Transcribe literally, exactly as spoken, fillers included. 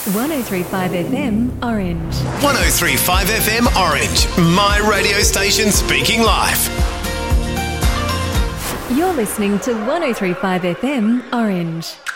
one oh three point five F M Orange. one oh three point five F M Orange. My radio station speaking live. You're listening to one oh three point five F M Orange.